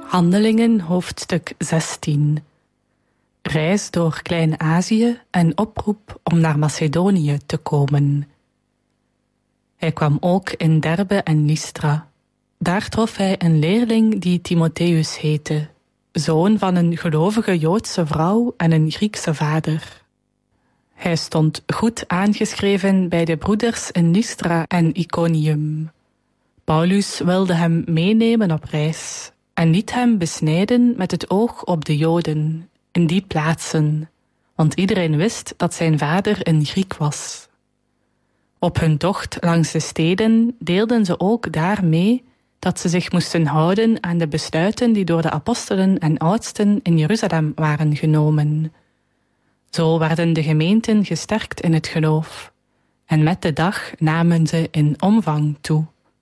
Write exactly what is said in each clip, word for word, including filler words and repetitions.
Handelingen, hoofdstuk zestien. Reis door Klein-Azië en oproep om naar Macedonië te komen. Hij kwam ook in Derbe en Lystra. Daar trof hij een leerling die Timotheus heette, zoon van een gelovige Joodse vrouw en een Griekse vader. Hij stond goed aangeschreven bij de broeders in Lystra en Iconium. Paulus wilde hem meenemen op reis en liet hem besnijden met het oog op de Joden in die plaatsen, want iedereen wist dat zijn vader een Griek was. Op hun tocht langs de steden deelden ze ook daar mee dat ze zich moesten houden aan de besluiten die door de apostelen en oudsten in Jeruzalem waren genomen. Zo werden de gemeenten gesterkt in het geloof, en met de dag namen ze in omvang toe.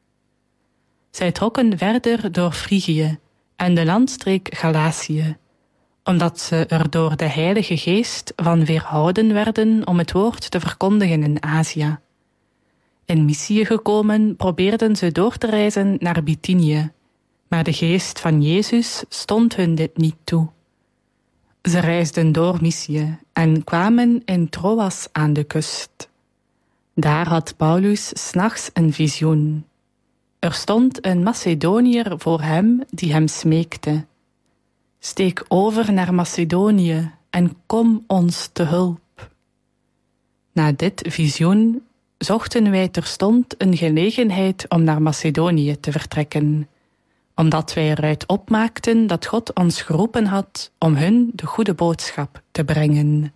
Zij trokken verder door Frigië en de landstreek Galatië, omdat ze er door de Heilige Geest van weerhouden werden om het woord te verkondigen in Azië. In Mysië gekomen probeerden ze door te reizen naar Bithynië, maar de geest van Jezus stond hun dit niet toe. Ze reisden door Mysië en kwamen in Troas aan de kust. Daar had Paulus 's nachts een visioen. Er stond een Macedoniër voor hem die hem smeekte: steek over naar Macedonië en kom ons te hulp. Na dit visioen zochten wij terstond een gelegenheid om naar Macedonië te vertrekken, omdat wij eruit opmaakten dat God ons geroepen had om hun de goede boodschap te brengen.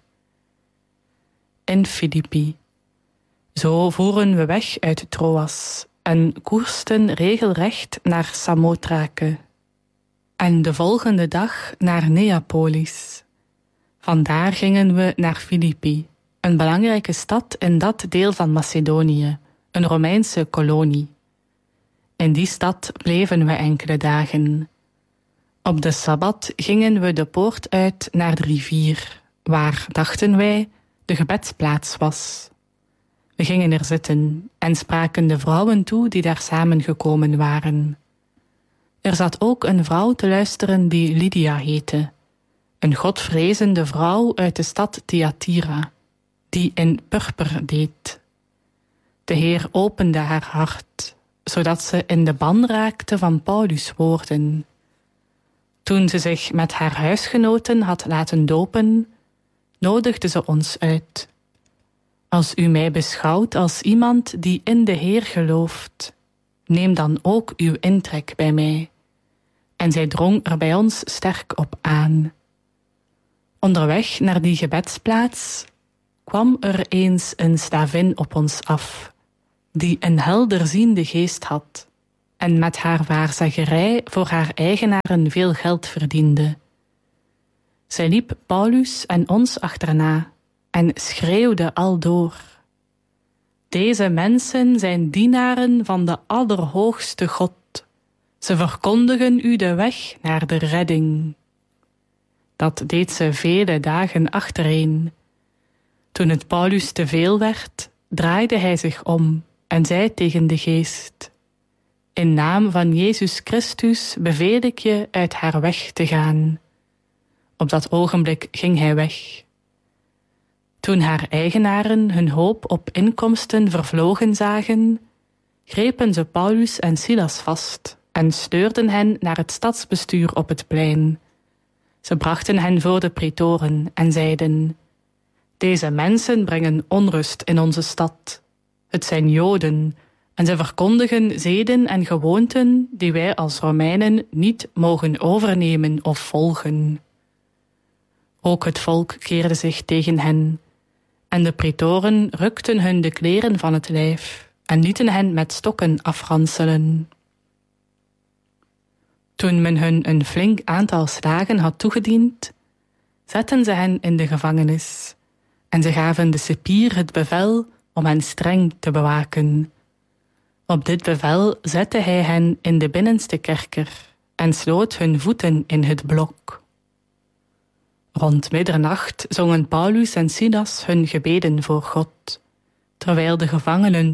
In Filippi. Zo voeren we weg uit Troas en koersten regelrecht naar Samothrake en de volgende dag naar Neapolis. Vandaar gingen we naar Filippi, een belangrijke stad in dat deel van Macedonië, een Romeinse kolonie. In die stad bleven we enkele dagen. Op de Sabbat gingen we de poort uit naar de rivier, waar, dachten wij, de gebedsplaats was. We gingen er zitten en spraken de vrouwen toe die daar samengekomen waren. Er zat ook een vrouw te luisteren die Lydia heette, een godvrezende vrouw uit de stad Thyatira, die in purper deed. De Heer opende haar hart, zodat ze in de ban raakte van Paulus' woorden. Toen ze zich met haar huisgenoten had laten dopen, nodigde ze ons uit. Als u mij beschouwt als iemand die in de Heer gelooft, neem dan ook uw intrek bij mij. En zij drong er bij ons sterk op aan. Onderweg naar die gebedsplaats kwam er eens een slavin op ons af, die een helderziende geest had en met haar waarzeggerij voor haar eigenaren veel geld verdiende. Zij liep Paulus en ons achterna en schreeuwde aldoor: deze mensen zijn dienaren van de Allerhoogste God. Ze verkondigen u de weg naar de redding. Dat deed ze vele dagen achtereen. Toen het Paulus te veel werd, draaide hij zich om en zei tegen de geest: in naam van Jezus Christus beveel ik je uit haar weg te gaan. Op dat ogenblik ging hij weg. Toen haar eigenaren hun hoop op inkomsten vervlogen zagen, grepen ze Paulus en Silas vast en sleurden hen naar het stadsbestuur op het plein. Ze brachten hen voor de pretoren en zeiden: deze mensen brengen onrust in onze stad. Het zijn Joden en ze verkondigen zeden en gewoonten die wij als Romeinen niet mogen overnemen of volgen. Ook het volk keerde zich tegen hen, en de pretoren rukten hun de kleren van het lijf en lieten hen met stokken afranselen. Toen men hun een flink aantal slagen had toegediend, zetten ze hen in de gevangenis en ze gaven de cipier het bevel om hen streng te bewaken. Op dit bevel zette hij hen in de binnenste kerker en sloot hun voeten in het blok. Rond middernacht zongen Paulus en Silas hun gebeden voor God, terwijl de gevangenen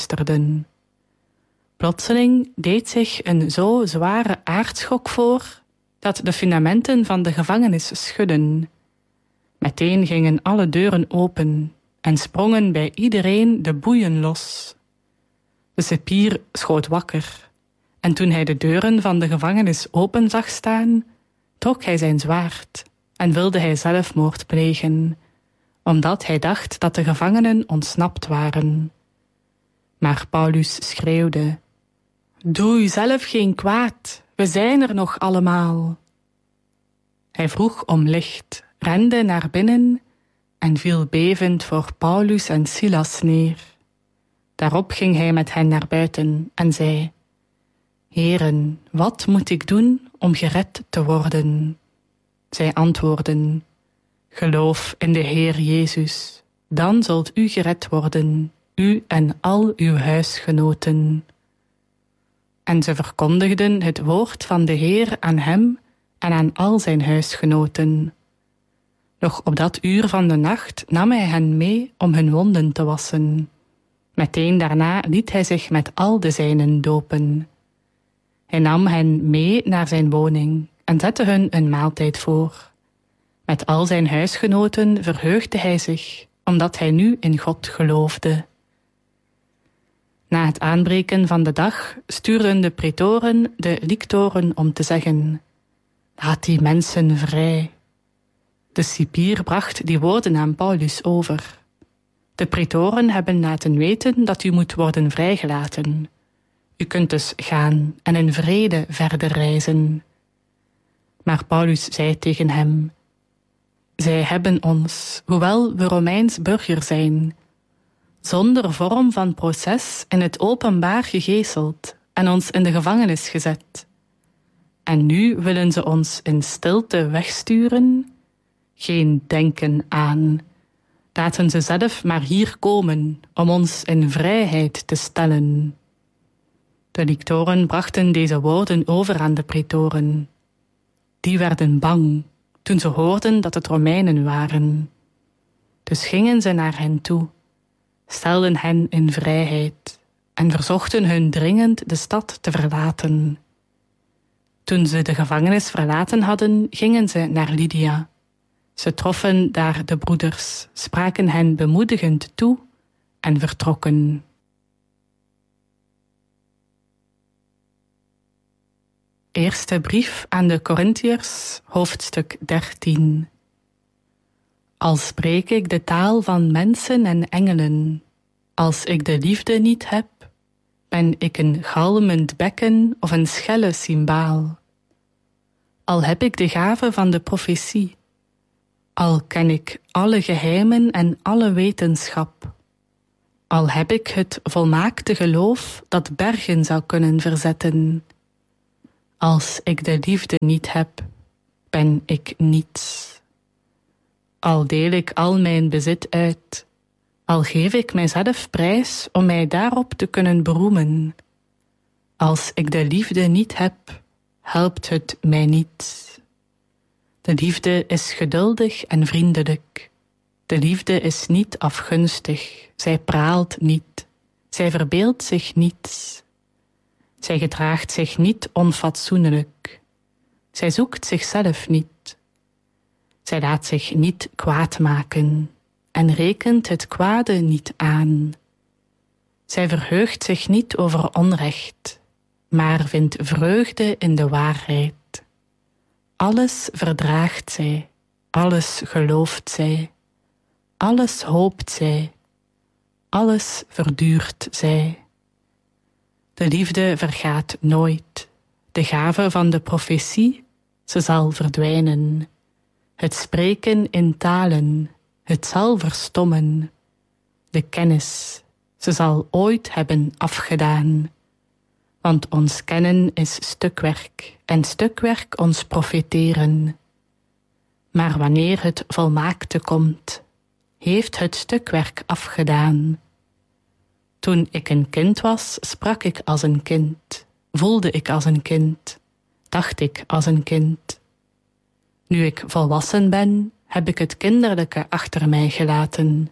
toeluisterden. Plotseling deed zich een zo zware aardschok voor dat de fundamenten van de gevangenis schudden. Meteen gingen alle deuren open en sprongen bij iedereen de boeien los. De cipier schoot wakker, en toen hij de deuren van de gevangenis open zag staan, trok hij zijn zwaard en wilde hij zelfmoord plegen, omdat hij dacht dat de gevangenen ontsnapt waren. Maar Paulus schreeuwde: "Doe u zelf geen kwaad, we zijn er nog allemaal." Hij vroeg om licht, rende naar binnen en viel bevend voor Paulus en Silas neer. Daarop ging hij met hen naar buiten en zei: "Heren, wat moet ik doen om gered te worden?" Zij antwoordden: "Geloof in de Heer Jezus, dan zult u gered worden, u en al uw huisgenoten." En ze verkondigden het woord van de Heer aan hem en aan al zijn huisgenoten. Nog op dat uur van de nacht nam hij hen mee om hun wonden te wassen. Meteen daarna liet hij zich met al de zijnen dopen. Hij nam hen mee naar zijn woning en zette hun een maaltijd voor. Met al zijn huisgenoten verheugde hij zich, omdat hij nu in God geloofde. Na het aanbreken van de dag stuurden de pretoren de lictoren om te zeggen: "Laat die mensen vrij." De cipier bracht die woorden aan Paulus over. De pretoren hebben laten weten dat u moet worden vrijgelaten. U kunt dus gaan en in vrede verder reizen. Maar Paulus zei tegen hem: "Zij hebben ons, hoewel we Romeins burger zijn, zonder vorm van proces in het openbaar gegezeld en ons in de gevangenis gezet. En nu willen ze ons in stilte wegsturen? Geen denken aan. Laten ze zelf maar hier komen om ons in vrijheid te stellen." De lictoren brachten deze woorden over aan de pretoren. Die werden bang toen ze hoorden dat het Romeinen waren. Dus gingen ze naar hen toe, stelden hen in vrijheid en verzochten hun dringend de stad te verlaten. Toen ze de gevangenis verlaten hadden, gingen ze naar Lydia. Ze troffen daar de broeders, spraken hen bemoedigend toe en vertrokken. Eerste brief aan de Korintiërs, hoofdstuk dertien. Al spreek ik de taal van mensen en engelen, als ik de liefde niet heb, ben ik een galmend bekken of een schelle cymbaal. Al heb ik de gave van de profetie, al ken ik alle geheimen en alle wetenschap, al heb ik het volmaakte geloof dat bergen zou kunnen verzetten. Als ik de liefde niet heb, ben ik niets. Al deel ik al mijn bezit uit, al geef ik mijzelf prijs om mij daarop te kunnen beroemen. Als ik de liefde niet heb, helpt het mij niet. De liefde is geduldig en vriendelijk. De liefde is niet afgunstig, zij praalt niet, zij verbeeldt zich niet. Zij gedraagt zich niet onfatsoenlijk. Zij zoekt zichzelf niet. Zij laat zich niet kwaad maken en rekent het kwade niet aan. Zij verheugt zich niet over onrecht, maar vindt vreugde in de waarheid. Alles verdraagt zij, alles gelooft zij, alles hoopt zij, alles verduurt zij. De liefde vergaat nooit. De gave van de profetie, ze zal verdwijnen. Het spreken in talen, het zal verstommen. De kennis, ze zal ooit hebben afgedaan. Want ons kennen is stukwerk en stukwerk ons profeteren. Maar wanneer het volmaakte komt, heeft het stukwerk afgedaan. Toen ik een kind was, sprak ik als een kind, voelde ik als een kind, dacht ik als een kind. Nu ik volwassen ben, heb ik het kinderlijke achter mij gelaten.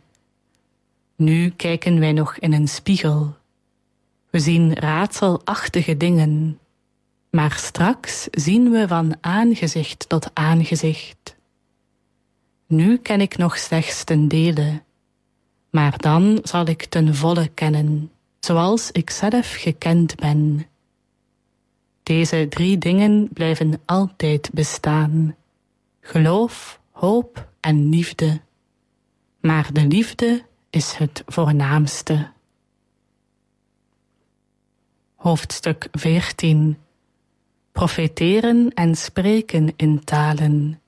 Nu kijken wij nog in een spiegel. We zien raadselachtige dingen. maar straks zien we van aangezicht tot aangezicht. Nu ken ik nog slechts ten dele, maar dan zal ik ten volle kennen, zoals ik zelf gekend ben. Deze drie dingen blijven altijd bestaan: geloof, hoop en liefde. Maar de liefde is het voornaamste. Hoofdstuk veertien. Profeteren en spreken in talen.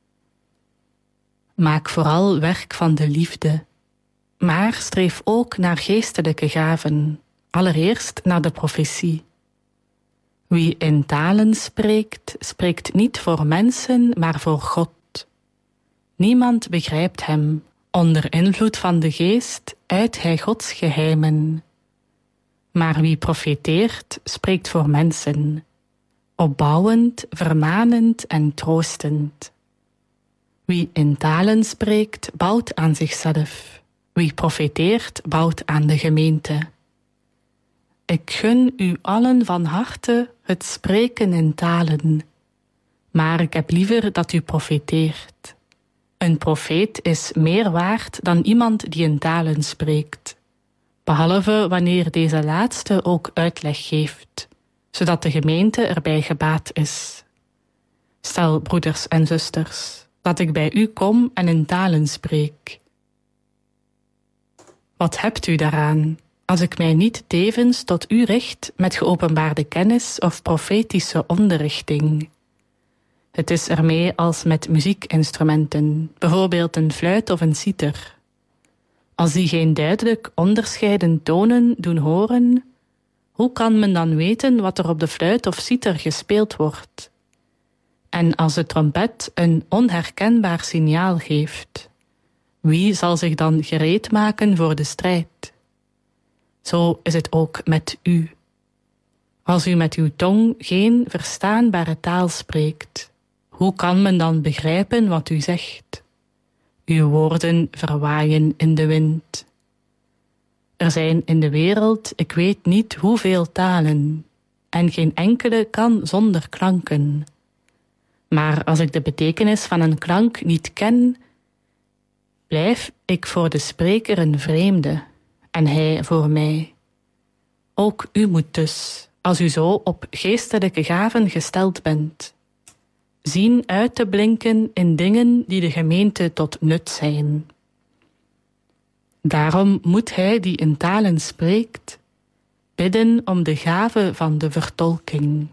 Maak vooral werk van de liefde, maar streef ook naar geestelijke gaven, allereerst naar de profetie. Wie in talen spreekt, spreekt niet voor mensen, maar voor God. Niemand begrijpt hem. Onder invloed van de geest uit hij Gods geheimen. Maar wie profeteert, spreekt voor mensen, opbouwend, vermanend en troostend. Wie in talen spreekt, bouwt aan zichzelf. Wie profeteert, bouwt aan de gemeente. Ik gun u allen van harte het spreken in talen, maar ik heb liever dat u profeteert. Een profeet is meer waard dan iemand die in talen spreekt, behalve wanneer deze laatste ook uitleg geeft, zodat de gemeente erbij gebaat is. Stel, broeders en zusters, dat ik bij u kom en in talen spreek. Wat hebt u daaraan, als ik mij niet tevens tot u richt met geopenbaarde kennis of profetische onderrichting? Het is ermee als met muziekinstrumenten, bijvoorbeeld een fluit of een citer. Als die geen duidelijk onderscheiden tonen doen horen, hoe kan men dan weten wat er op de fluit of citer gespeeld wordt? En als de trompet een onherkenbaar signaal geeft, wie zal zich dan gereed maken voor de strijd? Zo is het ook met u. Als u met uw tong geen verstaanbare taal spreekt, hoe kan men dan begrijpen wat u zegt? Uw woorden verwaaien in de wind. Er zijn in de wereld, ik weet niet hoeveel talen, en geen enkele kan zonder klanken. Maar als ik de betekenis van een klank niet ken, blijf ik voor de spreker een vreemde, en hij voor mij. Ook u moet dus, als u zo op geestelijke gaven gesteld bent, zien uit te blinken in dingen die de gemeente tot nut zijn. Daarom moet hij die in talen spreekt, bidden om de gave van de vertolking.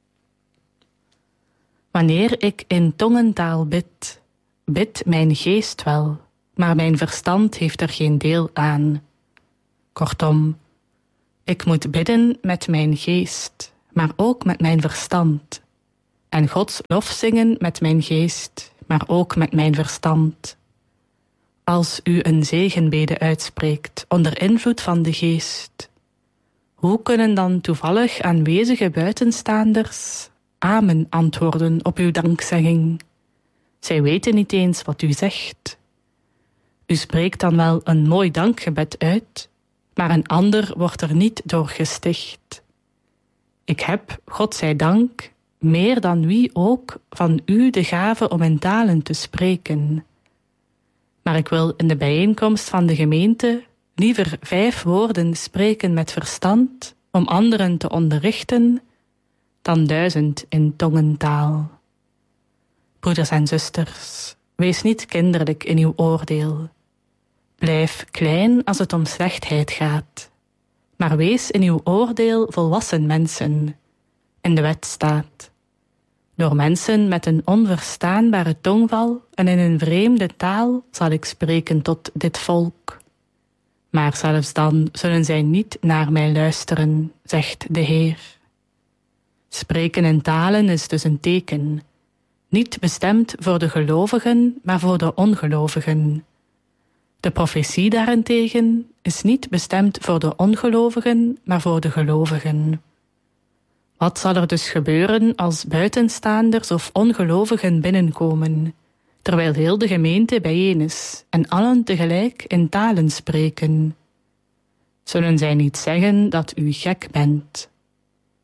Wanneer ik in tongentaal bid, bidt mijn geest wel, maar mijn verstand heeft er geen deel aan. Kortom, ik moet bidden met mijn geest, maar ook met mijn verstand, en Gods lof zingen met mijn geest, maar ook met mijn verstand. Als u een zegenbede uitspreekt onder invloed van de geest, hoe kunnen dan toevallig aanwezige buitenstaanders amen antwoorden op uw dankzegging? Zij weten niet eens wat u zegt. U spreekt dan wel een mooi dankgebed uit, maar een ander wordt er niet door gesticht. Ik heb, God zij dank, meer dan wie ook van u de gave om in talen te spreken. Maar ik wil in de bijeenkomst van de gemeente liever vijf woorden spreken met verstand om anderen te onderrichten, dan duizend in tongentaal. Broeders en zusters, wees niet kinderlijk in uw oordeel. Blijf klein als het om slechtheid gaat, maar wees in uw oordeel volwassen mensen. In de wet staat: door mensen met een onverstaanbare tongval en in een vreemde taal zal ik spreken tot dit volk. Maar zelfs dan zullen zij niet naar mij luisteren, zegt de Heer. Spreken in talen is dus een teken, niet bestemd voor de gelovigen, maar voor de ongelovigen. De profetie daarentegen is niet bestemd voor de ongelovigen, maar voor de gelovigen. Wat zal er dus gebeuren als buitenstaanders of ongelovigen binnenkomen, terwijl heel de gemeente bijeen is en allen tegelijk in talen spreken? Zullen zij niet zeggen dat u gek bent?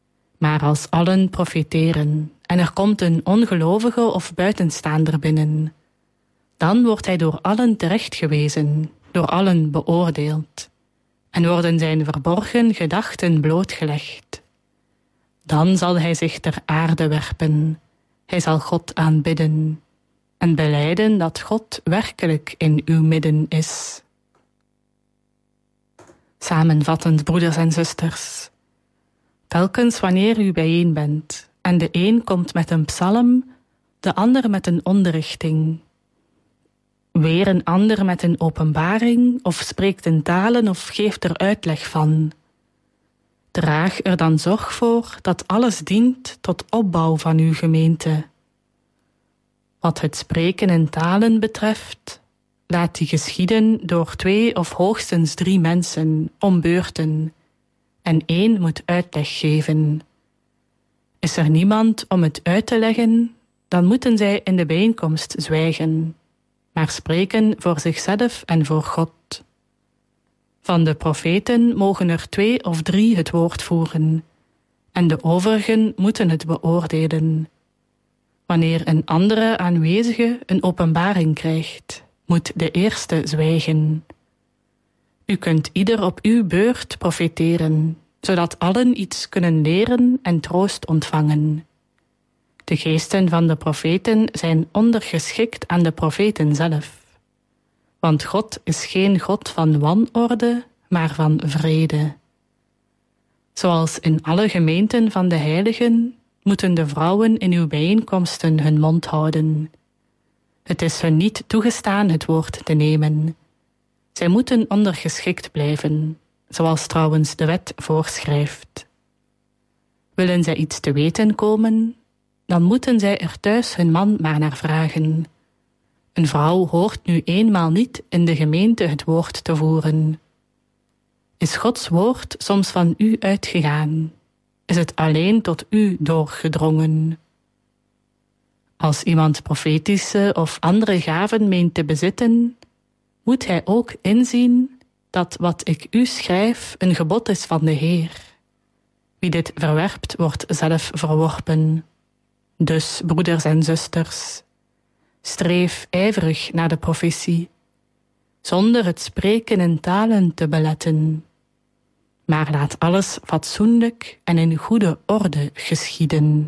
Maar als allen profeteren en er komt een ongelovige of buitenstaander binnen, dan wordt hij door allen terechtgewezen, door allen beoordeeld, en worden zijn verborgen gedachten blootgelegd. Dan zal hij zich ter aarde werpen, hij zal God aanbidden en belijden dat God werkelijk in uw midden is. Samenvattend, broeders en zusters. Telkens wanneer u bijeen bent en de een komt met een psalm, de ander met een onderrichting, weer een ander met een openbaring of spreekt in talen of geeft er uitleg van, draag er dan zorg voor dat alles dient tot opbouw van uw gemeente. Wat het spreken in talen betreft, laat die geschieden door twee of hoogstens drie mensen om beurten, en één moet uitleg geven. Is er niemand om het uit te leggen, dan moeten zij in de bijeenkomst zwijgen, maar spreken voor zichzelf en voor God. Van de profeten mogen er twee of drie het woord voeren, en de overigen moeten het beoordelen. Wanneer een andere aanwezige een openbaring krijgt, moet de eerste zwijgen. U kunt ieder op uw beurt profeteren, zodat allen iets kunnen leren en troost ontvangen. De geesten van de profeten zijn ondergeschikt aan de profeten zelf. Want God is geen God van wanorde, maar van vrede. Zoals in alle gemeenten van de heiligen, moeten de vrouwen in uw bijeenkomsten hun mond houden. Het is hun niet toegestaan het woord te nemen. Zij moeten ondergeschikt blijven, zoals trouwens de wet voorschrijft. Willen zij iets te weten komen, dan moeten zij er thuis hun man maar naar vragen. Een vrouw hoort nu eenmaal niet in de gemeente het woord te voeren. Is Gods woord soms van u uitgegaan? Is het alleen tot u doorgedrongen? Als iemand profetische of andere gaven meent te bezitten, moet hij ook inzien dat wat ik u schrijf een gebod is van de Heer. Wie dit verwerpt, wordt zelf verworpen. Dus, broeders en zusters, streef ijverig naar de profetie, zonder het spreken in talen te beletten. Maar laat alles fatsoenlijk en in goede orde geschieden.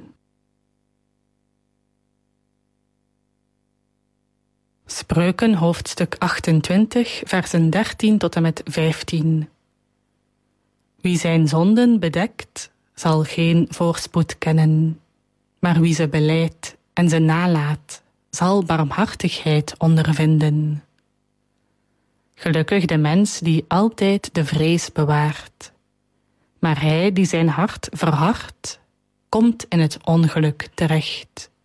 Spreuken hoofdstuk achtentwintig, versen dertien tot en met vijftien. Wie zijn zonden bedekt, zal geen voorspoed kennen, maar wie ze belijdt en ze nalaat, zal barmhartigheid ondervinden. Gelukkig de mens die altijd de vrees bewaart, maar hij die zijn hart verhardt, komt in het ongeluk terecht.